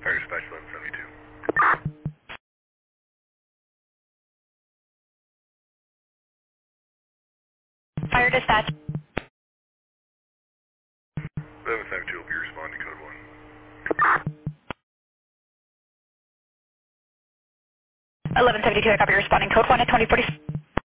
Fire dispatch 1172. Fire dispatch. 1172 will be responding code 1. 1172, I copy responding code 1 at 2040.